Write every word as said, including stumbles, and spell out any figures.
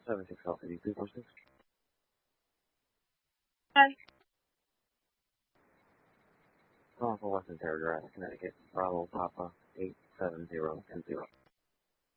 seven six Alpha D three four six. Hi. Calling for Western Terra Drive, Connecticut. Bravo Papa eight seven zero two zero.